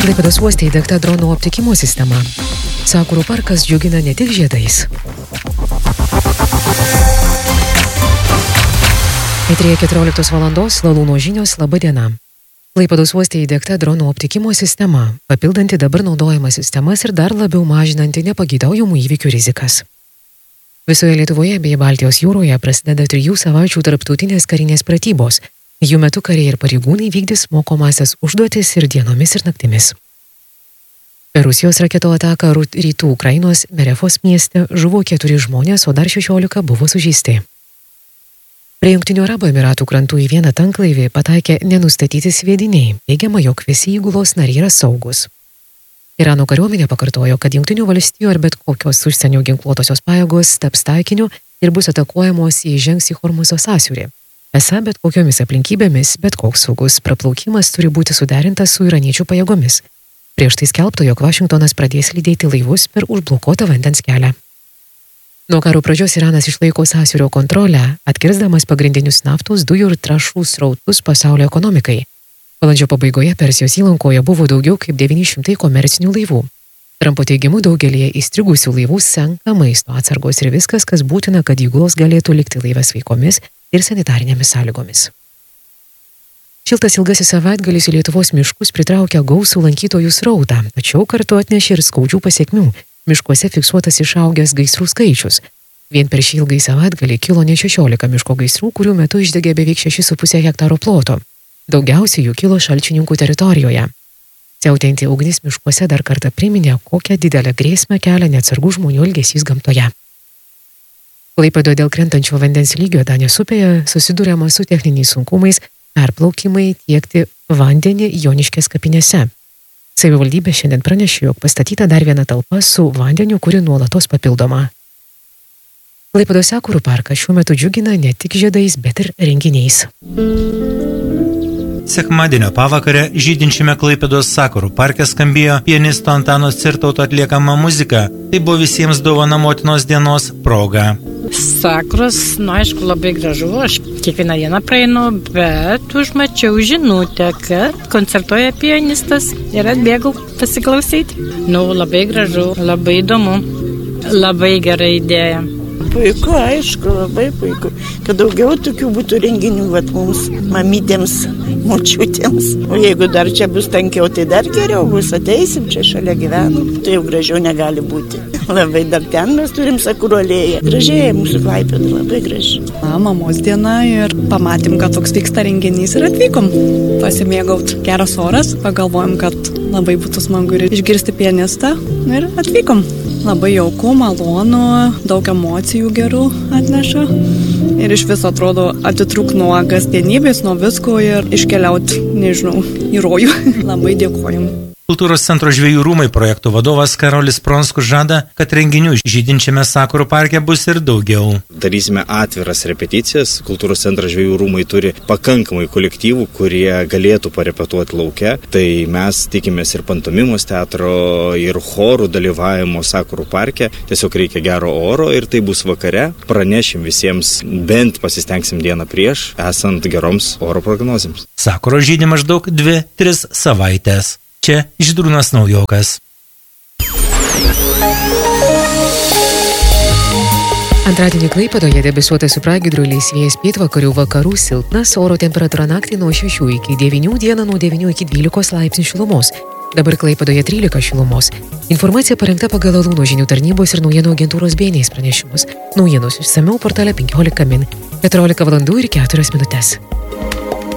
Klaipėdos uoste įdiegta dronų aptikimo sistema. Sakurų parkas džiugina ne tik žiedais. Eteryje 14 valandos Lalūno žinios, laba diena. Klaipėdos uoste įdiegta dronų aptikimo sistema, papildanti dabar naudojamas sistemas ir dar labiau mažinanti nepagydaujamų įvykių rizikas. Visoje Lietuvoje bei Baltijos jūroje prasideda 3 savaičių tarptautinės karinės pratybos. Jų metu kariai ir pareigūnai vykdys mokomasias užduotis ir dienomis ir naktimis. Per Rusijos raketų ataką rytų Ukrainos Merefos mieste žuvo 4 žmonės, o dar 16 buvo sužeisti. Prie Jungtinių Arabų Emiratų krantų į vieną tanklaivį pataikė nenustatyti sviediniai, teigiama, jog visi įgulos nariai yra saugus. Irano kariuomenė pakartojo, kad Jungtinių valstijų ar bet kokios užsienio ginkluotosios pajėgos taps taikiniu ir bus atakuojamos jei žengs į Hormuzo sąsiaurį. Esą bet kokiomis aplinkybėmis, bet koks saugus praplaukimas turi būti suderintas su iraniečių pajėgomis. Prieš tai skelbta, jog Vašingtonas pradės lydėti laivus per užblokuotą vandens kelią. Nuo karo pradžios Iranas išlaiko sąsiaurio kontrolę, atkirsdamas pagrindinius naftos, dujų ir trąšų srautus pasaulio ekonomikai. Balandžio pabaigoje Persijos įlankoje buvo daugiau kaip 900 komercinių laivų. Trumpo teigimu daugelį įstrigusių laivų senka maisto atsargos ir viskas, kas būtina, kad įgulos galėtų likti laive sveikomis ir sanitarinėmis sąlygomis. Šiltas ilgasis savaitgalis į Lietuvos miškus pritraukia gausų lankytojų srautą, tačiau kartu atnešė ir skaudžių pasekmių. Miškuose fiksuotas išaugęs gaisrų skaičius. Vien per šį ilgąjį savaitgalį kilo net 16 miško gaisrų, kurių metu išdegė beveik 6,5 hektaro ploto. Daugiausiai jų kilo Šalčininkų teritorijoje. Siautėjanti ugnis miškuose dar kartą priminė, kokią didelę grėsmę kelia neatsargų žmonių elgesys gamtoje. Klaipėdoje dėl krentančio vandens lygio Danės upėje susiduriama su techniniais sunkumais perplaukimai tiekti vandenį Joniškės kapinėse. Savivaldybė šiandien pranešė, jog pastatyta dar viena talpa su vandeniu, kuri nuolatos papildoma. Klaipėdos Sakurų parkas šiuo metu džiugina ne tik žiedais, bet ir renginiais. Sekmadienio pavakarę žydinčiame Klaipėdos Sakurų parke skambėjo pianisto Antano Cirtauto atliekama muzika. Tai buvo visiems dovana motinos dienos proga. Sakuros, aišku, labai gražu, aš kiekvieną dieną praeinu, bet užmačiau žinutę, kad koncertuoja pianistas ir atbėgau pasiklausyti. Labai gražu, labai įdomu, labai gera idėja. Puiku, aišku, labai puiku, kad daugiau tokių būtų renginių mums, mamytėms, močiutėms. O jeigu dar čia bus tankiau, tai dar geriau bus, ateisim, čia šalia gyvenam, tai jau gražiau negali būti. Labai dar ten mes turim Sakurų alėją. Gražiai mūsų Klaipėda, labai graži. Mamos diena ir pamatėm, kad toks vyksta renginys ir atvykom pasimėgaut. Geras oras, pagalvojom, kad labai būtų smagu ir išgirsti pianistą ir atvykom. Labai jauku, malonu, daug emocijų gerų atneša ir iš viso atrodo atitrūk nuo kasdienybės, nuo visko ir iškeliaut, nežinau, į rojų. Labai dėkojom. Kultūros centro Žvejų rūmai projektų vadovas Karolis Pronskus žada, kad renginių žydinčiame Sakurų parke bus ir daugiau. Darysime atviras repeticijas. Kultūros centro Žvejų rūmai turi pakankamai kolektyvų, kurie galėtų parepetuoti lauke. Tai mes tikimės ir pantomimos teatro, ir chorų dalyvavimo Sakurų parke. Tiesiog reikia gero oro ir tai bus vakare. Pranešim visiems, bent pasistengsim dieną prieš, esant geroms oro prognozėms. Sakuros žydi maždaug 2-3 savaitės. Čia Žydrūnas Naujokas. Antradienį Klaipėdoje debesuota su pragiedruliais, vėjas pietvakarių vakarų silpnas, oro temperatūra naktį nuo 6 iki 9, dieną nuo 9 iki 12 laipsnių šilumos. Dabar Klaipėdoje 13 šilumos. Informacija parengta pagal Lalūno žinių tarnybos ir naujienų agentūros BNS pranešimus. Naujienos išsamiau portale 15 min. 14 valandų ir 4 minutės.